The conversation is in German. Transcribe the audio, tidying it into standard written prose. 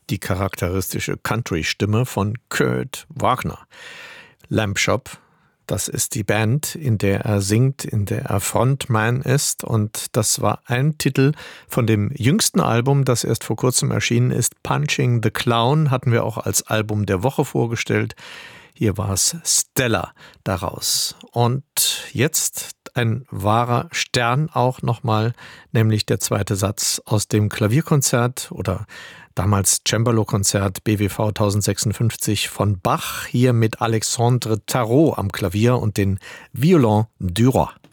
die charakteristische Country-Stimme von Kurt Wagner. Lamb Shop, das ist die Band, in der er singt, in der er Frontman ist. Und das war ein Titel von dem jüngsten Album, das erst vor kurzem erschienen ist. Punching the Clown hatten wir auch als Album der Woche vorgestellt. Hier war es Stella daraus. Und jetzt ein wahrer Stern auch nochmal, nämlich der zweite Satz aus dem Klavierkonzert oder damals Cembalo-Konzert BWV 1056 von Bach, hier mit Alexandre Tarot am Klavier und den Violon du Roi.